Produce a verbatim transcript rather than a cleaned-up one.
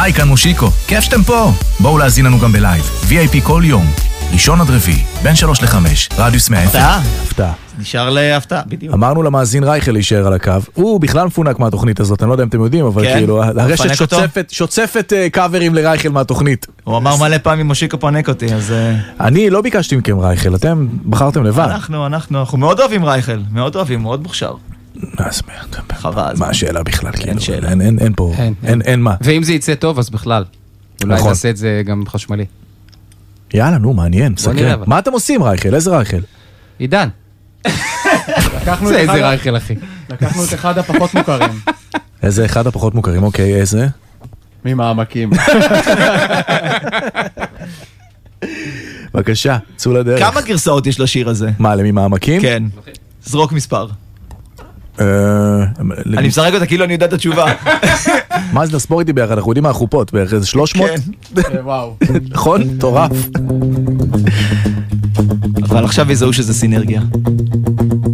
היי, כאן מושיקו, כיף שאתם פה. בואו להזין לנו גם בלייב, וי איי פי כל יום, ראשון עד רביעי, בין שלוש לחמש, רדיוס מאה. הפתעה? הפתעה. נשאר להפתעה, בדיוק. אמרנו למאזין רייכל להישאר על הקו, הוא בכלל מפונק מהתוכנית הזאת, אני לא יודע אם אתם יודעים, אבל כן? כאילו, הרשת מפנק אותו? שוצפת, שוצפת אה, קאברים לרייכל מהתוכנית. הוא אמר מלא פעמים מושיקו פנק אותי, אז... אה, אני לא ביקשתי מכם רייכל, אתם בחרתם לבד. אנחנו, אנחנו, אנחנו מאוד אוהבים רייכל, מאוד אוהבים, מאוד מוכשר. אז חבל, אז מה השאלה בכלל? כאילו? שאלה. אין- אין אין פה, אין, אין אין מה. ואם זה יצא טוב, אז בכלל. אולי נכון. נעשה את זה גם חשמלי. יאללה, נו, מעניין, נראה, סקרן. אבל. מה אתם עושים רייכל? איזה רייכל? עידן. לקחנו זה את אחד איזה ה- רייכל, אחי. לקחנו את אחד הפחות מוכרים. איזה אחד הפחות מוכרים, אוקיי, איזה? ממעמקים. בבקשה, צאו לדרך. כמה גרסאות יש לשיר הזה? מה, למי מעמקים? כן. זרוק מספר. אה, אני משחק אותה כאילו אני יודע את התשובה. מה זה ספור איתי ביחד? אנחנו יודעים מה החופות, בערך איזה שלוש מאות? כן. וואו. נכון? מטורף. אבל עכשיו יזהו שזה סינרגיה.